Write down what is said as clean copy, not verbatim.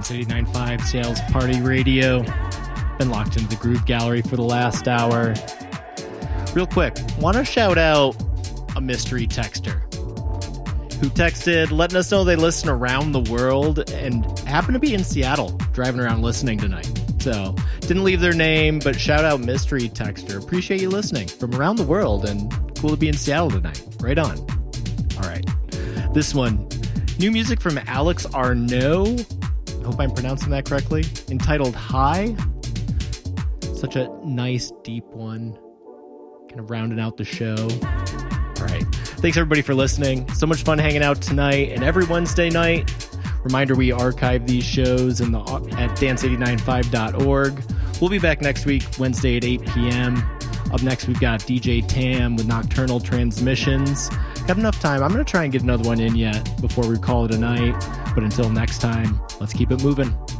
Dance 89.5 Sales Party Radio. Been locked into the Groove Gallery for the last hour. Real quick, want to shout out a mystery texter who texted letting us know they listen around the world and happen to be in Seattle driving around listening tonight. So, didn't leave their name, but shout out mystery texter. Appreciate you listening from around the world and cool to be in Seattle tonight. Right on. All right. This one, new music from Alex Arnaud. I hope I'm pronouncing that correctly. Entitled High. Such a nice, deep one. Kind of rounding out the show. All right. Thanks, everybody, for listening. So much fun hanging out tonight and every Wednesday night. Reminder, we archive these shows at dance895.org. We'll be back next week, Wednesday at 8 p.m. Up next, we've got DJ Tam with Nocturnal Transmissions. Got enough time. I'm going to try and get another one in yet before we call it a night. But until next time, let's keep it moving.